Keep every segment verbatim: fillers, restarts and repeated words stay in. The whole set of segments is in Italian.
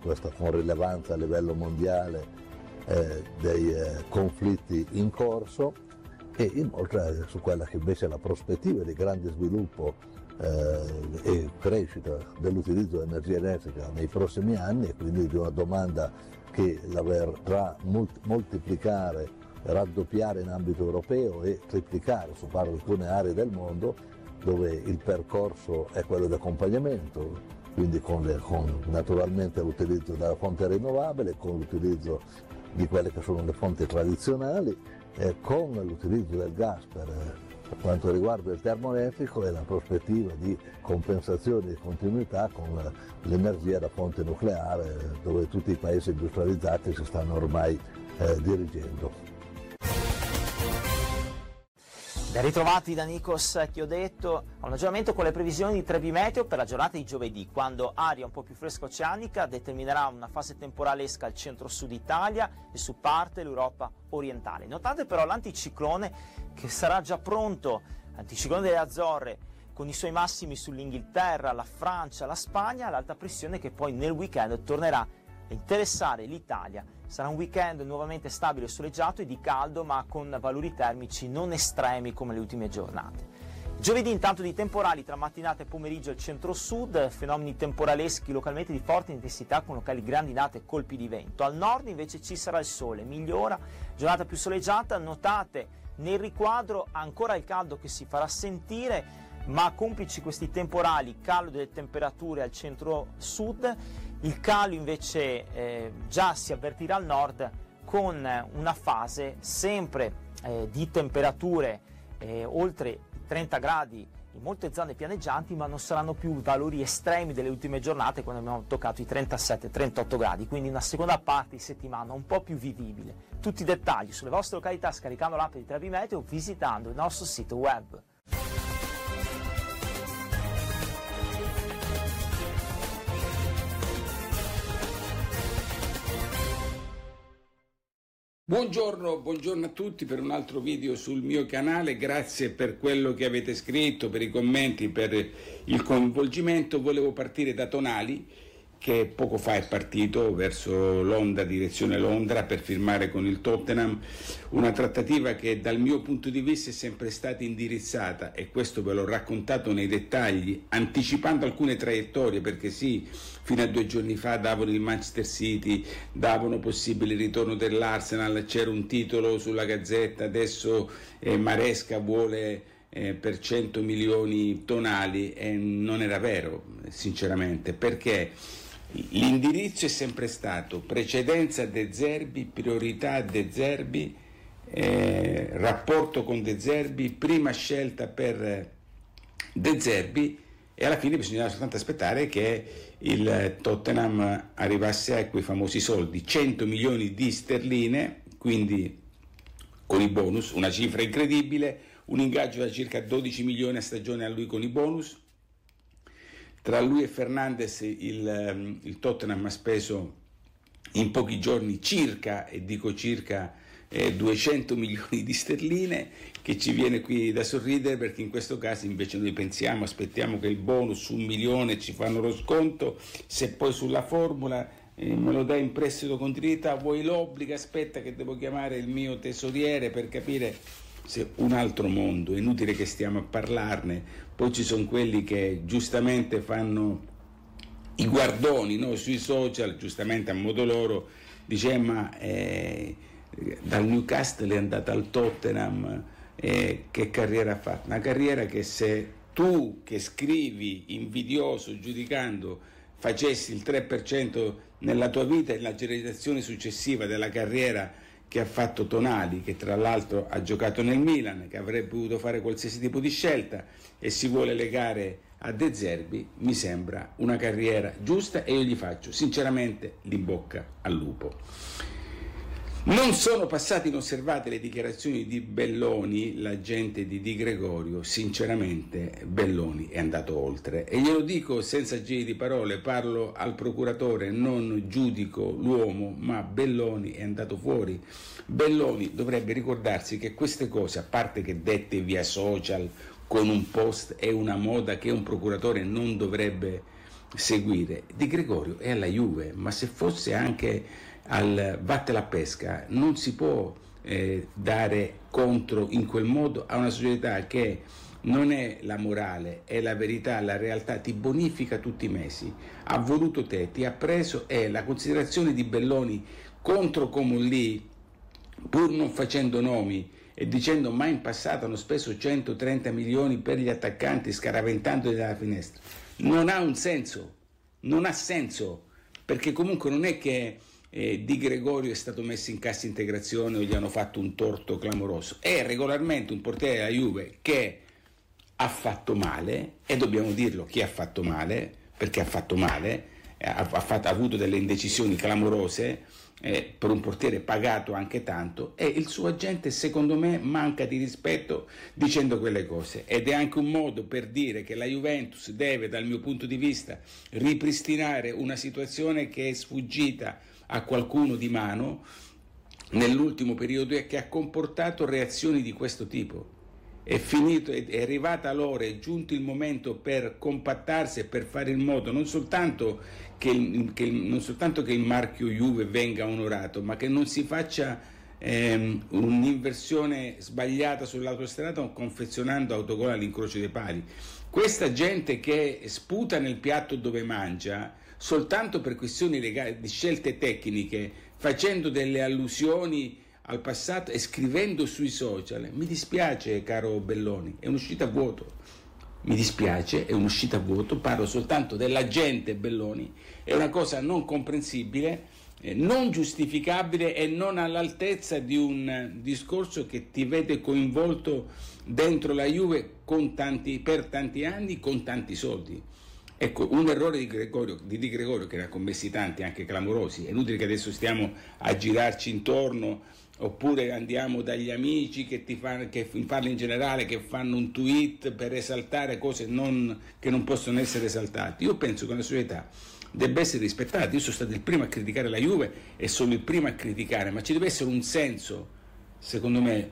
questa con rilevanza a livello mondiale eh, dei eh, conflitti in corso, e inoltre su quella che invece è la prospettiva di grande sviluppo eh, e crescita dell'utilizzo di energia elettrica nei prossimi anni, e quindi di una domanda che la verrà moltiplicare, raddoppiare in ambito europeo e triplicare su alcune aree del mondo dove il percorso è quello di accompagnamento, quindi con, le, con naturalmente l'utilizzo della fonte rinnovabile, con l'utilizzo di quelle che sono le fonti tradizionali, eh, con l'utilizzo del gas per, per quanto riguarda il termoelettrico, e la prospettiva di compensazione e continuità con l'energia da fonte nucleare, dove tutti i paesi industrializzati si stanno ormai eh, dirigendo. Ben ritrovati da Nikos Chiodato a un aggiornamento con le previsioni di Trebi Meteo per la giornata di giovedì, quando aria un po' più fresca oceanica determinerà una fase temporalesca al centro-sud Italia e su parte l'Europa orientale. Notate però l'anticiclone che sarà già pronto, l'anticiclone delle Azzorre, con i suoi massimi sull'Inghilterra, la Francia, la Spagna, l'alta pressione che poi nel weekend tornerà a interessare l'Italia. Sarà un weekend nuovamente stabile e soleggiato e di caldo, ma con valori termici non estremi come le ultime giornate. Giovedì intanto di temporali tra mattinata e pomeriggio al centro-sud, fenomeni temporaleschi localmente di forte intensità con locali grandinate e colpi di vento. Al nord invece ci sarà il sole, migliora, giornata più soleggiata. Notate nel riquadro ancora il caldo che si farà sentire, ma complici questi temporali, calo delle temperature al centro-sud, il calo invece eh, già si avvertirà al nord, con una fase sempre eh, di temperature eh, oltre i trenta gradi in molte zone pianeggianti, ma non saranno più valori estremi delle ultime giornate, quando abbiamo toccato i trentasette trentotto gradi, quindi una seconda parte di settimana un po' più vivibile. Tutti i dettagli sulle vostre località scaricando l'app di Trebi Meteo, visitando il nostro sito web. Buongiorno, buongiorno a tutti per un altro video sul mio canale, grazie per quello che avete scritto, per i commenti, per il coinvolgimento. Volevo partire da Tonali, che poco fa è partito verso Londra, direzione Londra, per firmare con il Tottenham una trattativa che dal mio punto di vista è sempre stata indirizzata, e questo ve l'ho raccontato nei dettagli, anticipando alcune traiettorie, perché sì, fino a due giorni fa davano il Manchester City, davano possibile il ritorno dell'Arsenal, c'era un titolo sulla Gazzetta, adesso eh, Maresca vuole eh, per cento milioni Tonali, e non era vero, sinceramente, perché l'indirizzo è sempre stato precedenza a De Zerbi, priorità a De Zerbi, eh, rapporto con De Zerbi, prima scelta per De Zerbi, e alla fine bisognava soltanto aspettare che il Tottenham arrivasse a quei famosi soldi, cento milioni di sterline, quindi con i bonus, una cifra incredibile, un ingaggio da circa dodici milioni a stagione a lui con i bonus. Tra lui e Fernandes il, il Tottenham ha speso in pochi giorni circa, e dico circa, eh, duecento milioni di sterline, che ci viene qui da sorridere, perché in questo caso invece noi pensiamo, aspettiamo che il bonus su un milione ci fanno lo sconto, se poi sulla formula eh, me lo dai in prestito con diritto, vuoi l'obbligo, aspetta che devo chiamare il mio tesoriere per capire. Se un altro mondo, è inutile che stiamo a parlarne. Poi ci sono quelli che giustamente fanno i guardoni, no? Sui social, giustamente a modo loro, dice ma eh, dal Newcastle è andata al Tottenham, eh, che carriera ha fatto? Una carriera che, se tu che scrivi invidioso, giudicando, facessi il tre per cento nella tua vita e la generazione successiva della carriera che ha fatto Tonali, che tra l'altro ha giocato nel Milan, che avrebbe potuto fare qualsiasi tipo di scelta, e si vuole legare a De Zerbi, mi sembra una carriera giusta, e io gli faccio sinceramente l'in bocca al lupo. Non sono passate inosservate le dichiarazioni di Belloni, l'agente di Di Gregorio. Sinceramente Belloni è andato oltre, e glielo dico senza giri di parole, parlo al procuratore, non giudico l'uomo, ma Belloni è andato fuori. Belloni dovrebbe ricordarsi che queste cose, a parte che dette via social con un post, è una moda che un procuratore non dovrebbe seguire. Di Gregorio è alla Juve, ma se fosse anche al Vatte la Pesca non si può eh, dare contro in quel modo a una società che non è la morale, è la verità, la realtà, ti bonifica tutti i mesi, ha voluto te, ti ha preso, e la considerazione di Belloni contro Comolli, pur non facendo nomi e dicendo ma in passato hanno speso centotrenta milioni per gli attaccanti scaraventandoli dalla finestra, non ha un senso, non ha senso, perché comunque non è che eh, Di Gregorio è stato messo in cassa integrazione o gli hanno fatto un torto clamoroso, è regolarmente un portiere della Juve che ha fatto male, e dobbiamo dirlo chi ha fatto male, perché ha fatto male, ha, ha, fatto, ha avuto delle indecisioni clamorose, eh, per un portiere pagato anche tanto, e il suo agente secondo me manca di rispetto dicendo quelle cose, ed è anche un modo per dire che la Juventus deve, dal mio punto di vista, ripristinare una situazione che è sfuggita a qualcuno di mano nell'ultimo periodo e che ha comportato reazioni di questo tipo. È finito, è arrivata l'ora, è giunto il momento per compattarsi e per fare in modo non soltanto che il, che il, non soltanto che il marchio Juve venga onorato, ma che non si faccia ehm, un'inversione sbagliata sull'autostrada confezionando autogol all'incrocio dei pali. Questa gente che sputa nel piatto dove mangia soltanto per questioni legali, di scelte tecniche, facendo delle allusioni al passato e scrivendo sui social, mi dispiace caro Belloni, è un'uscita a vuoto, mi dispiace, è un'uscita a vuoto, parlo soltanto della gente Belloni, è una cosa non comprensibile, eh, non giustificabile e non all'altezza di un discorso che ti vede coinvolto dentro la Juve con tanti, per tanti anni, con tanti soldi. Ecco, un errore di Gregorio, di Di Gregorio, che ne ha commessi tanti, anche clamorosi, è inutile che adesso stiamo a girarci intorno, oppure andiamo dagli amici che ti fanno, che parli in generale, che fanno un tweet per esaltare cose non, che non possono essere esaltate. Io penso che una società debba essere rispettata. Io sono stato il primo a criticare la Juve e sono il primo a criticare, ma ci deve essere un senso, secondo me,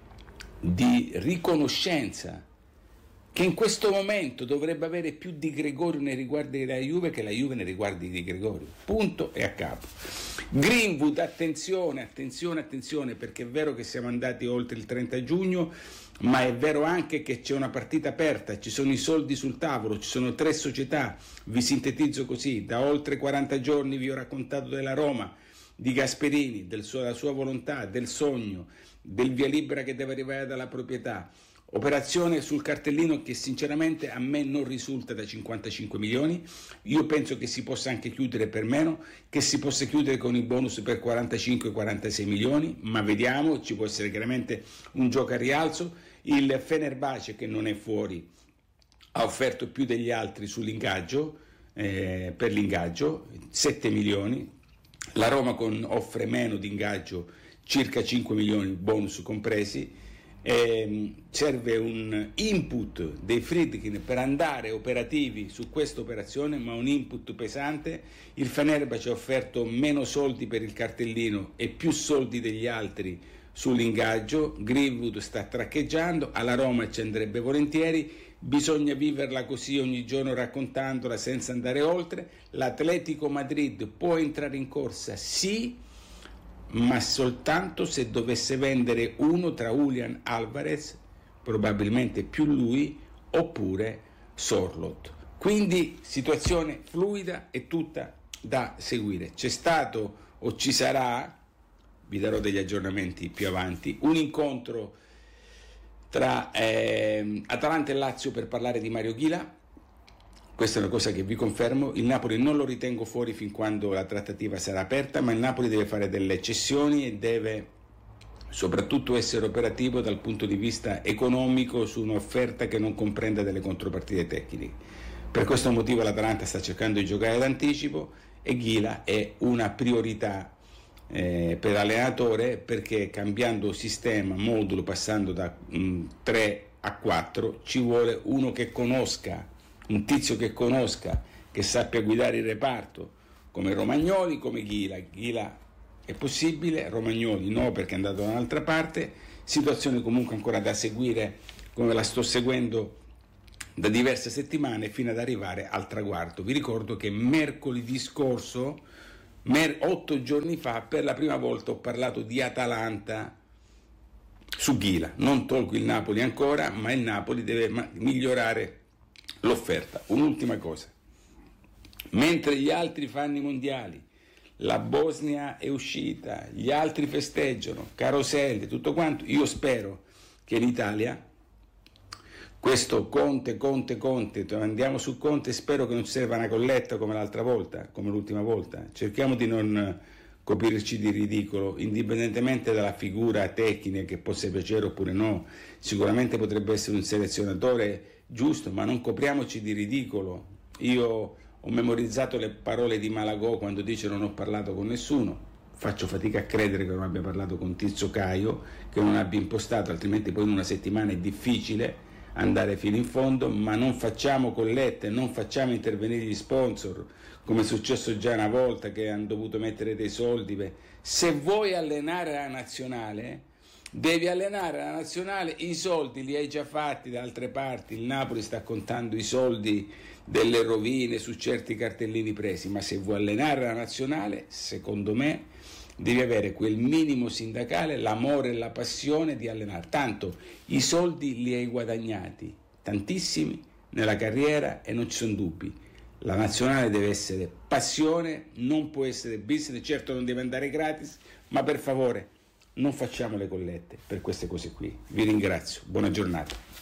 di riconoscenza, che in questo momento dovrebbe avere più Di Gregorio nei riguardi della Juve che la Juve nei riguardi di Gregorio, punto e a capo. Greenwood, attenzione, attenzione, attenzione, perché è vero che siamo andati oltre il trenta giugno, ma è vero anche che c'è una partita aperta, ci sono i soldi sul tavolo, ci sono tre società, vi sintetizzo così: da oltre quaranta giorni vi ho raccontato della Roma, di Gasperini, del suo, della sua volontà, del sogno, del via libera che deve arrivare dalla proprietà. Operazione sul cartellino che sinceramente a me non risulta da cinquantacinque milioni, io penso che si possa anche chiudere per meno, che si possa chiudere con i bonus per quarantacinque quarantasei milioni, ma vediamo, ci può essere chiaramente un gioco a rialzo. Il Fenerbahce, che non è fuori, ha offerto più degli altri sull'ingaggio, eh, per l'ingaggio, sette milioni, la Roma con, offre meno di ingaggio, circa cinque milioni, bonus compresi. Eh, serve un input dei Friedkin per andare operativi su questa operazione, ma un input pesante. Il Fenerbahce ha offerto meno soldi per il cartellino e più soldi degli altri sull'ingaggio. Greenwood sta traccheggiando, alla Roma ci andrebbe volentieri, bisogna viverla così ogni giorno, raccontandola senza andare oltre. L'Atletico Madrid può entrare in corsa, sì, ma soltanto se dovesse vendere uno tra Julian Alvarez, probabilmente più lui, oppure Sorloth. Quindi situazione fluida e tutta da seguire. C'è stato o ci sarà, vi darò degli aggiornamenti più avanti, un incontro tra eh, Atalanta e Lazio per parlare di Mario Ghila. Questa è una cosa che vi confermo, il Napoli non lo ritengo fuori fin quando la trattativa sarà aperta, ma il Napoli deve fare delle cessioni e deve soprattutto essere operativo dal punto di vista economico su un'offerta che non comprenda delle contropartite tecniche. Per questo motivo l'Atalanta sta cercando di giocare d'anticipo e Ghila è una priorità eh, per l'allenatore, perché cambiando sistema, modulo, passando da mh, tre a quattro, ci vuole uno che conosca, un tizio che conosca, che sappia guidare il reparto, come Romagnoli, come Ghila. Ghila è possibile, Romagnoli no, perché è andato da un'altra parte. Situazione comunque ancora da seguire, come la sto seguendo da diverse settimane fino ad arrivare al traguardo. Vi ricordo che mercoledì scorso, mer- otto giorni fa, per la prima volta ho parlato di Atalanta su Ghila. Non tolgo il Napoli ancora, ma il Napoli deve ma- migliorare l'offerta. Un'ultima cosa: mentre gli altri fanno i mondiali, la Bosnia è uscita, gli altri festeggiano, caroselli, tutto quanto, io spero che in Italia questo Conte, Conte, Conte, andiamo su Conte, spero che non ci serva una colletta come l'altra volta, come l'ultima volta. Cerchiamo di non coprirci di ridicolo, indipendentemente dalla figura tecnica che possa piacere oppure no. Sicuramente potrebbe essere un selezionatore giusto, ma non copriamoci di ridicolo. Io ho memorizzato le parole di Malagò quando dice non ho parlato con nessuno. Faccio fatica a credere che non abbia parlato con Tizio Caio, che non abbia impostato, altrimenti poi in una settimana è difficile andare fino in fondo. Ma non facciamo collette, non facciamo intervenire gli sponsor, come è successo già una volta che hanno dovuto mettere dei soldi. Per... Se vuoi allenare la nazionale, devi allenare la nazionale, i soldi li hai già fatti da altre parti. Il Napoli sta contando i soldi delle rovine su certi cartellini presi, ma se vuoi allenare la nazionale, secondo me devi avere quel minimo sindacale, l'amore e la passione di allenare. Tanto i soldi li hai guadagnati, tantissimi, nella carriera, e non ci sono dubbi. La nazionale deve essere passione, non può essere business. Certo non deve andare gratis, ma per favore non facciamo le collette per queste cose qui. Vi ringrazio, buona giornata.